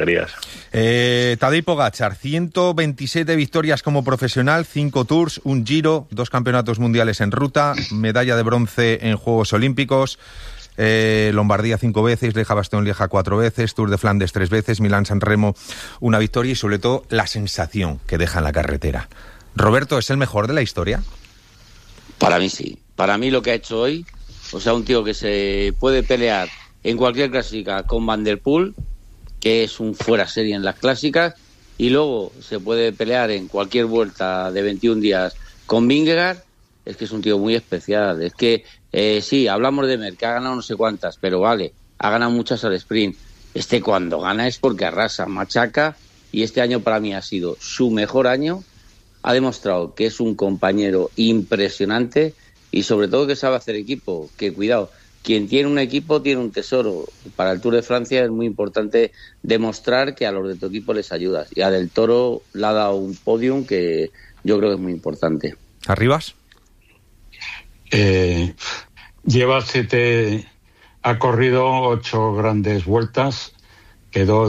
alegrías. Tadej Pogačar, 127 victorias como profesional, 5 Tours, un Giro, 2 campeonatos mundiales en ruta, medalla de bronce en Juegos Olímpicos, Lombardía 5 veces, Lieja-Bastogne-Lieja 4 veces, Tour de Flandes 3 veces, Milán-San Remo 1 victoria y sobre todo la sensación que deja en la carretera. Roberto, ¿es el mejor de la historia? Para mí sí. Para mí lo que ha hecho hoy, o sea, un tío que se puede pelear en cualquier clásica con Van der Poel, que es un fuera serie en las clásicas, y luego se puede pelear en cualquier vuelta de 21 días con Vingegaard. Es que es un tío muy especial. Es que sí, hablamos de Merck, que ha ganado no sé cuántas, pero vale, ha ganado muchas al sprint. Cuando gana es porque arrasa, machaca, y este año para mí ha sido su mejor año. Ha demostrado que es un compañero impresionante y sobre todo que sabe hacer equipo, que cuidado, quien tiene un equipo tiene un tesoro. Para el Tour de Francia es muy importante demostrar que a los de tu equipo les ayudas. Y a Del Toro le ha dado un podium que yo creo que es muy importante. ¿Arribas? Lleva 7, ha corrido 8 grandes vueltas, quedó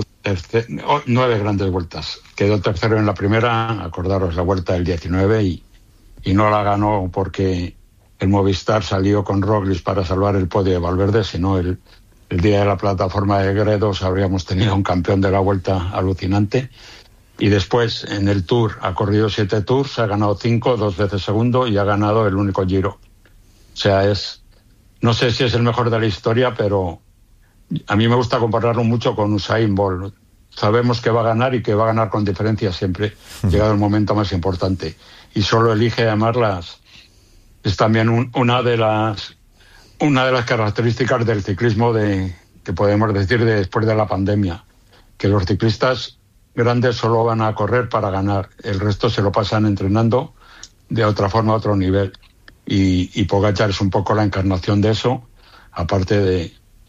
9 grandes vueltas, quedó tercero en la primera, acordaros la vuelta del 19 y no la ganó porque el Movistar salió con Roglic para salvar el podio de Valverde, sino el día de la plataforma de Gredos habríamos tenido un campeón de la vuelta alucinante. Y después en el Tour ha corrido 7 Tours, ha ganado 5, 2 veces segundo y ha ganado el único Giro. O sea, no sé si es el mejor de la historia, pero a mí me gusta compararlo mucho con Usain Bolt. Sabemos que va a ganar y que va a ganar con diferencia siempre, llegado el momento más importante. Y solo elige amarlas. Es también una de las características del ciclismo que podemos decir de después de la pandemia, que los ciclistas grandes solo van a correr para ganar, el resto se lo pasan entrenando de otra forma, a otro nivel. Y Pogačar es un poco la encarnación de eso, aparte de,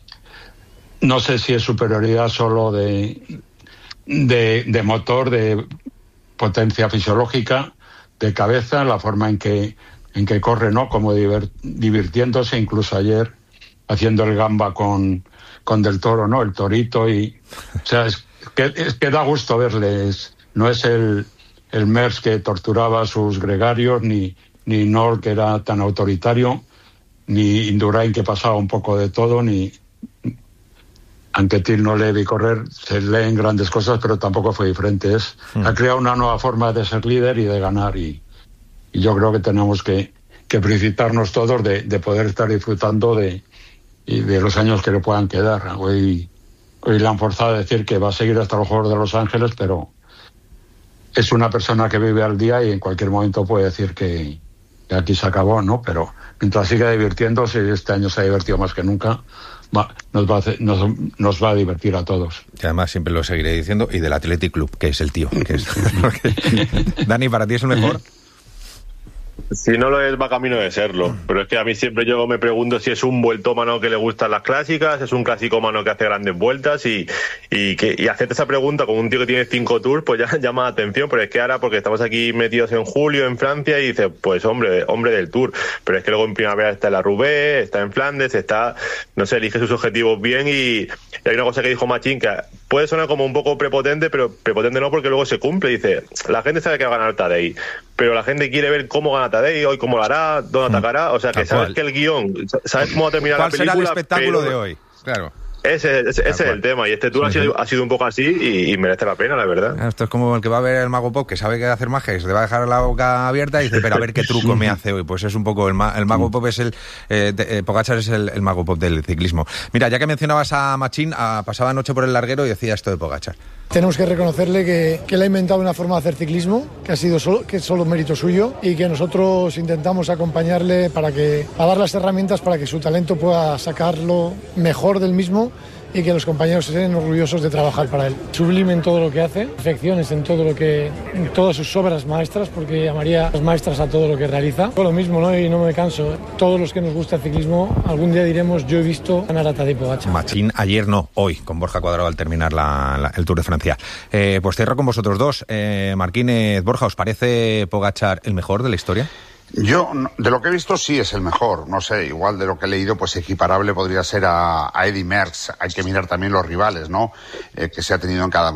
no sé si es superioridad solo de motor, de potencia fisiológica, de cabeza, la forma en que corre, ¿no? Como divirtiéndose, incluso ayer haciendo el gamba con Del Toro, ¿no? El torito o sea, es que da gusto verle. No es el Merckx que torturaba a sus gregarios, ni Nol que era tan autoritario, ni Indurain que pasaba un poco de todo, ni Anquetil no le vi correr, se leen grandes cosas, pero tampoco fue diferente. Ha creado una nueva forma de ser líder y de ganar, y yo creo que tenemos que felicitarnos todos de poder estar disfrutando de los años que le puedan quedar. Hoy le han forzado a decir que va a seguir hasta los Juegos de Los Ángeles, pero es una persona que vive al día y en cualquier momento puede decir que aquí se acabó, ¿no? Pero mientras siga divirtiéndose, y este año se ha divertido más que nunca, nos va a divertir a todos. Y además siempre lo seguiré diciendo, y del Athletic Club, que es el tío. Dani, ¿para ti es el mejor? Si no lo es, va camino de serlo. Pero es que a mí siempre yo me pregunto si es un vueltómano que le gustan las clásicas, es un clasicómano que hace grandes vueltas y hacerte esa pregunta con un tío que tiene 5 tours, pues ya llama la atención. Pero es que ahora, porque estamos aquí metidos en julio en Francia, y dices, pues hombre del Tour. Pero es que luego en primavera está en la Roubaix, está en Flandes, no sé, elige sus objetivos bien. Y hay una cosa que dijo Machín, que puede sonar como un poco prepotente, pero prepotente no, porque luego se cumple. Dice, la gente sabe que va a ganar Tadej, pero la gente quiere ver cómo gana Tadej hoy, cómo lo hará, dónde atacará. O sea, que sabes que el guión, sabes cómo va a terminar la película. ¿Cuál será el espectáculo de hoy? Claro. Ese es el tema, y este tour ha sido un poco así y merece la pena, la verdad. Esto es como el que va a ver el Mago Pop, que sabe que hacer magia y se le va a dejar la boca abierta y dice, pero a ver qué truco me hace hoy. Pues es un poco el Mago Pop, es Pogačar es el Mago Pop del ciclismo. Mira, ya que mencionabas a Machín, pasaba anoche por el larguero y decía esto de Pogačar. Tenemos que reconocerle que él ha inventado una forma de hacer ciclismo, que es solo mérito suyo, y que nosotros intentamos acompañarle a dar las herramientas para que su talento pueda sacar lo mejor del mismo y que los compañeros estén orgullosos de trabajar para él. Sublime en todo lo que hace, perfecciones en todas sus obras maestras, porque llamaría las maestras a todo lo que realiza. Todo lo mismo, ¿no? Y no me canso. Todos los que nos gusta el ciclismo, algún día diremos, yo he visto ganar a Tadej Pogačar. Machín, ayer no, hoy, con Borja Cuadrado al terminar el Tour de Francia. Pues cierro con vosotros dos. Marquínez, Borja, ¿os parece Pogačar el mejor de la historia? Yo, de lo que he visto, sí es el mejor. No sé, igual de lo que he leído, pues equiparable podría ser a Eddy Merckx. Hay que mirar también los rivales, ¿no? Que se ha tenido en cada